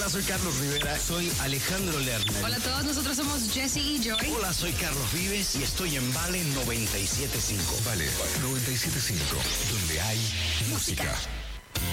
soy Carlos Rivera. Soy Alejandro Lerner. Hola a todos, nosotros somos Jessie y Joy. Hola, soy Carlos Vives y estoy en Vale 97.5. Vale 97.5, donde hay música.